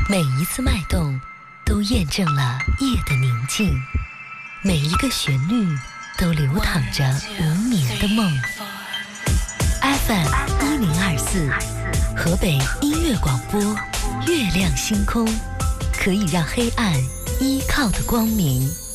每一次脉动都验证了夜的宁静，每一个旋律都流淌着无眠的梦。FM1024，河北音乐广播，月亮星空，可以让黑暗依靠的光明。